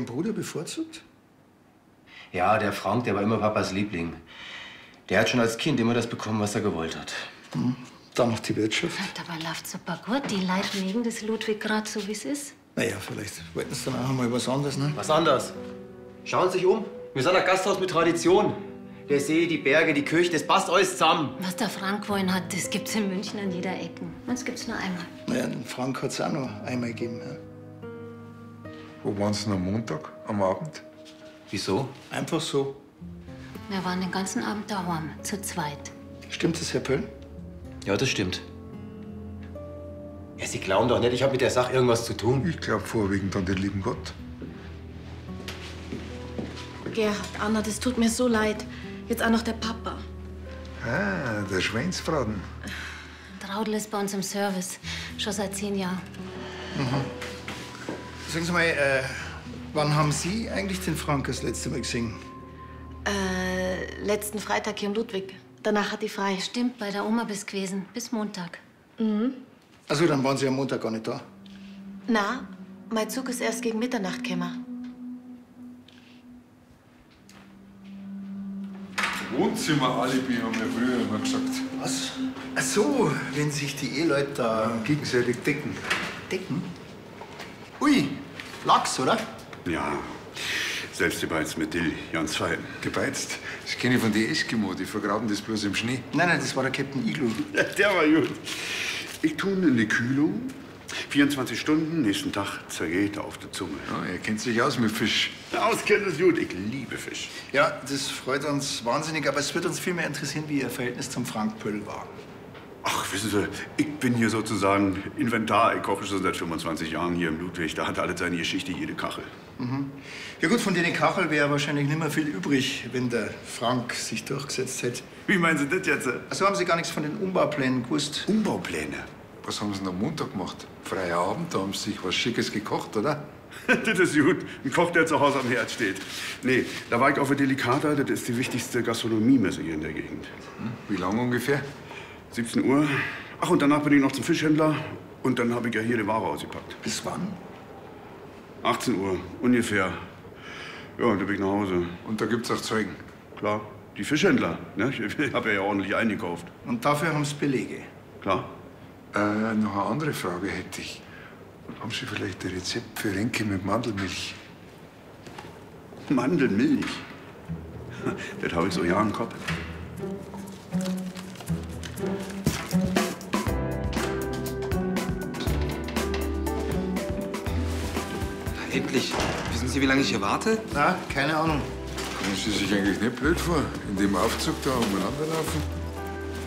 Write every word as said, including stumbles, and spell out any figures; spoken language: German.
Bruder bevorzugt? Ja, der Frank, der war immer Papas Liebling. Der hat schon als Kind immer das bekommen, was er gewollt hat. Hm. Dann noch die Wirtschaft. Aber läuft super gut. Die Leute mögen das Ludwig gerade so, wie es ist. Naja, vielleicht wollten sie dann auch mal was anderes, ne? Was anders? Schauen Sie sich um. Wir sind ein Gasthaus mit Tradition. Der See, die Berge, die Kirche, das passt alles zusammen. Was der Frank wollen hat, das gibt's in München an jeder Ecke. Und es gibt's nur einmal. Naja, den Frank hat es auch noch einmal gegeben. Ja. Wo waren Sie denn am Montag, am Abend? Wieso? Einfach so. Wir waren den ganzen Abend daheim, zu zweit. Stimmt das, Herr Pöll? Ja, das stimmt. Ja, Sie glauben doch nicht, ich habe mit der Sache irgendwas zu tun. Ich glaube vorwiegend an den lieben Gott. Gerhard, Anna, das tut mir so leid. Jetzt auch noch der Papa. Ah, der Schweinsbraten. Traudl ist bei uns im Service, schon seit zehn Jahren. Mhm. Sagen Sie mal, äh, wann haben Sie eigentlich den Frank das letzte Mal gesehen? Äh, letzten Freitag hier im Ludwig. Danach hat die frei. Stimmt, bei der Oma bist gewesen, bis Montag. Mhm. Also dann waren Sie am Montag gar nicht da. Na, mein Zug ist erst gegen Mitternacht gekommen. Wohnzimmer-Alibi haben wir früher immer gesagt. Was? Ach so, wenn sich die Eheleute da Ja, gegenseitig decken. decken? Ui, Lachs, oder? Ja, selbstgebeizt mit Dill, ganz fein. Gebeizt. Das kenne ich von den Eskimo, die vergraben das bloß im Schnee. Nein, nein, das war der Captain Igloo. Ja, der war gut. Ich tue ihn in die Kühlung. vierundzwanzig Stunden, nächsten Tag zergeht er auf der Zunge. Ja, er kennt sich aus mit Fisch. Auskennt ist gut, ich liebe Fisch. Ja, das freut uns wahnsinnig, aber es würde uns viel mehr interessieren, wie Ihr Verhältnis zum Frank Pöll war. Ach, wissen Sie, ich bin hier sozusagen Inventar. Ich koche schon seit fünfundzwanzig Jahren hier im Ludwig. Da hat alles seine Geschichte, jede Kachel. Mhm. Ja gut, von denen Kachel wäre wahrscheinlich nicht mehr viel übrig, wenn der Frank sich durchgesetzt hätte. Wie meinen Sie das jetzt? Also haben Sie gar nichts von den Umbauplänen gewusst? Umbaupläne? Was haben Sie denn am Montag gemacht? Freier Abend, da haben Sie sich was Schickes gekocht, oder? Das ist gut. Ein Koch, der zu Hause am Herd steht. Nee, da war ich auf der Delicata. Das ist die wichtigste Gastronomiemesse hier in der Gegend. Hm, wie lange ungefähr? siebzehn Uhr. Ach, und danach bin ich noch zum Fischhändler. Und dann habe ich ja hier die Ware ausgepackt. Bis wann? achtzehn Uhr, ungefähr. Ja, und dann bin ich nach Hause. Und da gibt's auch Zeugen. Klar, die Fischhändler. Ne? Ich habe ja ordentlich eingekauft. Und dafür haben Sie Belege? Klar. Äh, noch eine andere Frage hätte ich. Haben Sie vielleicht ein Rezept für Ränke mit Mandelmilch? Mandelmilch? Das habe ich so ja im Kopf. Endlich. Wissen Sie, wie lange ich hier warte? Na, keine Ahnung. Kommen Sie sich eigentlich nicht blöd vor, in dem Aufzug da umeinander laufen?